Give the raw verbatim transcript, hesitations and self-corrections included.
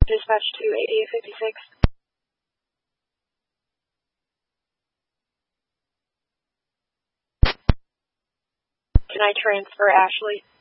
Dispatch two eighty fifty-six. Can I transfer Ashley?